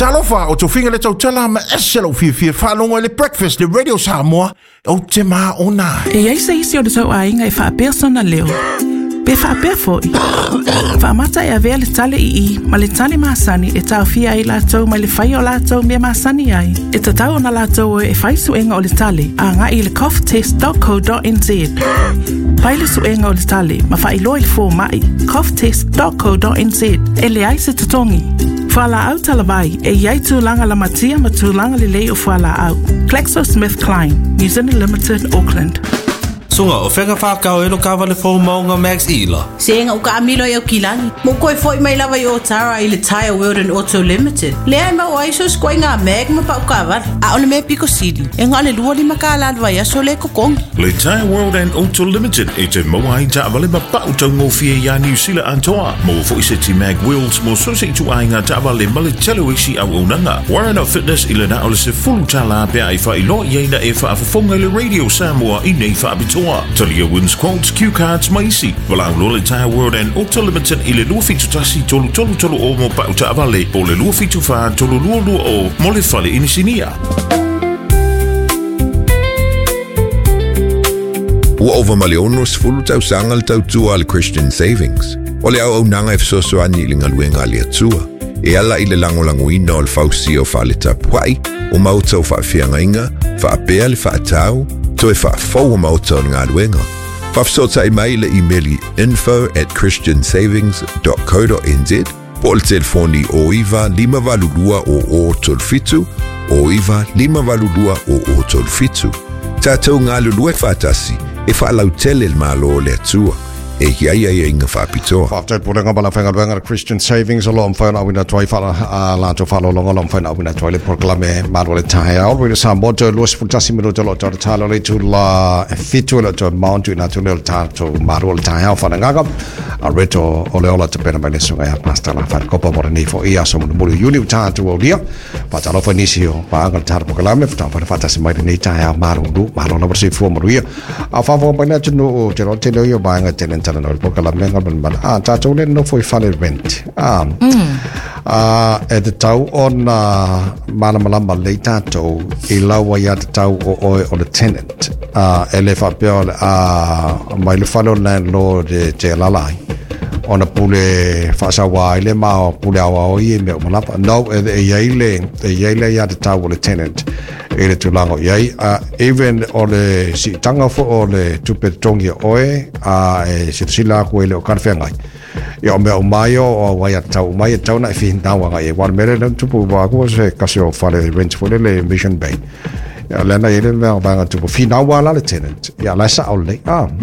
Talofa o to finga le tau tala ma eselo fia whanonga le breakfast le radio Samoa o te maa ona. E ai se isi o le tau ainga e wha persona leo. Be wha perfo i. Wha mata e a vea le tale i ma le tale maasani e tau fia ai la tau ma le whai o la tau mea maasani ai. E ta tau na la tau e whai suenga o le tale a nga i le coughtest.co.nz. Pai le suenga o le tale ma whai loa i fō mai coughtest.co.nz e le ai se tutongi. Whala au talavai e iai tūlanga la matia ma tūlanga le lei o whala au. GlaxoSmithKline, New Zealand Limited, Auckland. Sunga o whenga whakao e no kawa le fōu maunga Max Ila. Senga o ka amilo e o kilangi. Mo koe fōi mai lawa i o Tara i le Tire World and Auto Limited. Lea e mau aiso skoi ngā meg ma pa ukawa. A ole me piko sidi. E ngā le lua li maka aladwa i aso le kokongi. Le Tire World and Auto Limited e te maua i ta avale ma pa utau ngō fia ia New Zealand antoa. Mo fōi se ti mag wheels mo sosi tu ai ngā ta avale ma le telo isi au unanga. Warren of Fitness i le na ole se fulu tala pia i wha i lo i eina e wha afafonga le Radio Samoa i nei wha abitua. Talia wins quotes, cue cards, maisi. Walau lo le Tire World and Auto Limited i le lua fitu tasi tolu o mo pa uta avale. O le lua fitu wha tolu lua o mo le fale inisinia. Ua ova maleono sfulu tau sanga le tau tua le Christian Savings. O le au nanga e fisosoani i le ngaluenga le atua. E ala i le langolanguina o le fausi o wha le tapuai, o mautau wha whianga inga, wha apea le wha atau, to e whaafau o mautau ngā ruenga. Whafsota i mai le emaili info@christiansavings.co.nz po le telefoni o iwa 5valulua o tolfitu o iwa 5valulua o tolfitu. Tātou ngā lulua e whaatasi e whaalau tele le malo le atua. E ia inga whaapitoa. Whaaftai purenga bala whenga ruenga Christian Savings alom whaina awina tuai whala lanto whala longa alom whaina awina tuai le proklame marwa le tahe au wina sa moto luas putasi miro tolo tolo talo le tu la fitu le tu mauntu ina tu le tato marwa le tahe au whana ngagam a reto ole ola te pena mai le sunga ya pasta la whana kopa mora ni fo ia so mulu yuni utato o lia patalo whanisi o paanga le tato proklame whana whatasi mai le tahe au marwa la wasi fua moruia a whawha paina tunu o te rote leo yo baanga tenen tala no poka la menga ban tatou le no foi fale rent e te tau ona malama le tatou i laua ia te tau o le tenant e le whapea mai le whalo landlord te lalai ona pule whasawa i le mao pule awa o i mea malapa no e iaile ia te tau o le tenant e le tulango iai even o le si tanga fo o le tupe tongi oe e sila ko ele o karfengai ia me o mai o wai tau mai tau na fi ndawa e war mere na tupu wa ko se kasio fale rent fo le Mission Bay lena ele me banga tupu fi ndawa la le tenant ia la sa ole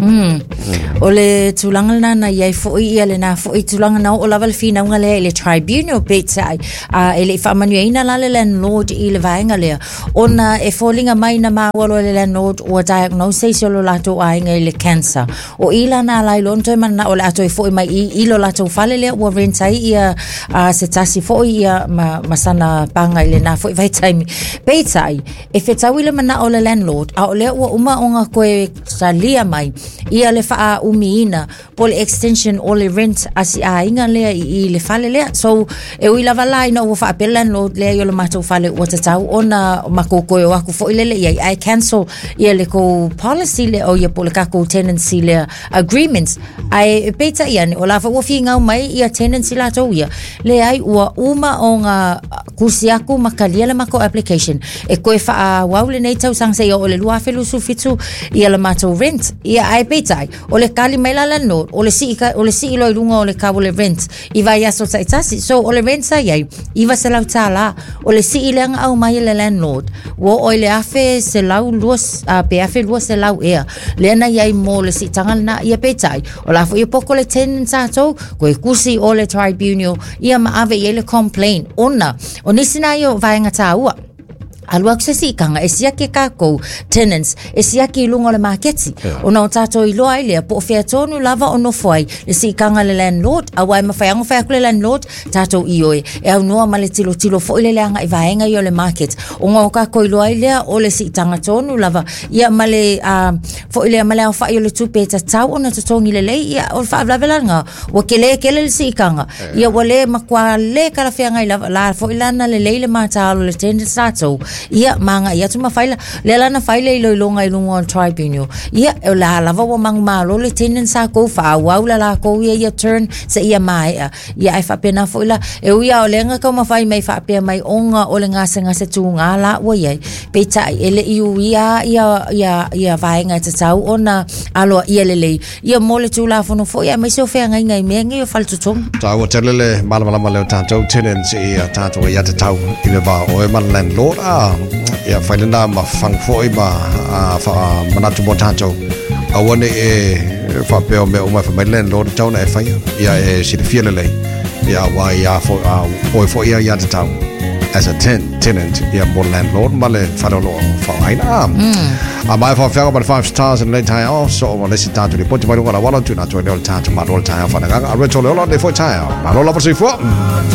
o le tulanga na ia fo ia le na fo i tulanga na o lava le fi ndawa le tribunal pizza ele fa manuina la le landlord i le vainga le ona e fallinga mai na mawalo le landlord o diagnosis o lo lato ainga le cancer o ila na lai lonto man o lato e fo mai i lo lato fale le o rentai ia se tasi fo ia masana panga ile na fo vai time pizza e fetawile mana o le landlord a o le o uma onga koe salia mai ia le fa umiina po le extension o le rent asi ainga le i le fale le so e uila valai no o fa pe landlord le yo le mato fale o tatau ona makoko o aku fo ile le I cancel ia le ko policy le o ia po le kako tenancy le agreements ai peta ia o la fa o finga mai ia tenancy la to ia le ai o uma onga kusiaku makalia le mako application e koe fa wa le nei tau sang se o le lua felu su fitu ia le mato rent ia ai peta o le kali mai la no o le si lo lunga o le ka le rent i vai aso tasi so o le rent sa ia i va se la tala o le si le au mai le landlord o le afe se lau luas pe afe luas se lau ea le na ia mo le si tangal na ia peta o la fo i poko le tenant sato ko e kusi o le tribunal ia ma ave ia le complain ona o nisina yo vai ngata ua Alua kse si kanga e sia ke kako tenants e sia ki lunga le maketi ona o tato I loa ile po fea tonu lava ono foi le si kanga le landlord awai mawhaiango whai akule landlord tato ioe e au noa ma le tilo fo ile leanga I vaenga I o le market o ngā o kako I loa ile o le si tanga tonu lava ia male fo ile male au whai o le tupe tatau ona tatongi le lei ia o whaavlavelanga wa kele le si kanga ia wale makwa le kalawhianga I lava la fo ilana le leile matalo le tenants tato ia manga ia tuma faila le lana faila I loilonga I lunga on tribunal ia e la lava wa mang malo le tenen sa ko fa wa la ko ia turn sa ia mai ia ai fa pena foila e ia o lenga ka ma fai mai fa pe mai onga o le ngasa se tunga la wa ia pe ta ele ia vaenga te tau ona alo ia le ia mole tu la fono fo ia mai so fe ngai me ngai fal tu tong ta wa telele malama le tanto tenants ia tanto ia te tau I le va o man landlord ia failena ma fang foi ma manatu montanto awane e fa pe o me o ma fa landlord tau na e fai ia e si fiele le ia wa ia for ia te tau as a tenant ia mo landlord ma le fa lo fa aina mai fa fa about 5 stars and late time also ma le si tanto di ponte ma lo la wala tu na tu le tanto ma lo tanto fa na ga a retro lo le fo time ma lo la for si fo